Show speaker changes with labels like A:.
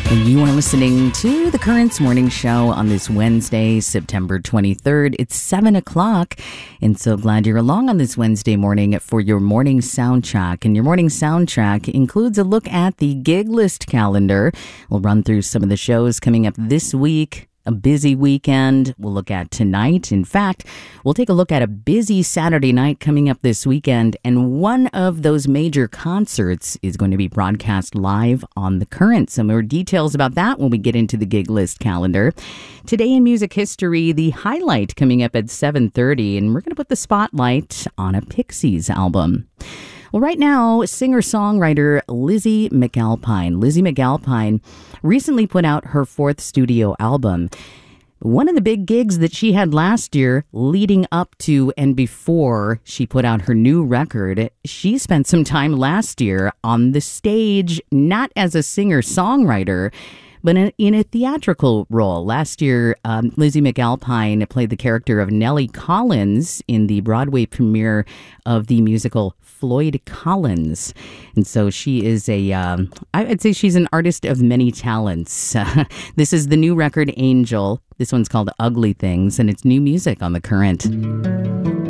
A: You are listening to the Currents Morning Show on this Wednesday, September 23rd. It's 7 o'clock, and so glad you're along on this Wednesday morning for your morning soundtrack. And your morning soundtrack includes a look at the gig list calendar. We'll run through some of the shows coming up this week. A busy weekend we'll look at tonight. In fact, we'll take a look at a busy Saturday night coming up this weekend, and one of those major concerts is going to be broadcast live on The Current. Some more details about that when we get into the gig list calendar. Today in music history, the highlight coming up at 7:30, and we're going to put the spotlight on a Pixies album. Well, right now, singer-songwriter Lizzie McAlpine recently put out her fourth studio album. One of the big gigs that she had last year leading up to and before she put out her new record, she spent some time last year on the stage, not as a singer-songwriter, but in a theatrical role. Last year, Lizzie McAlpine played the character of Nellie Collins in the Broadway premiere of the musical Floyd Collins. And so she is I'd say she's an artist of many talents. This is the new record, Angel. This one's called Ugly Things, and it's new music on The Current.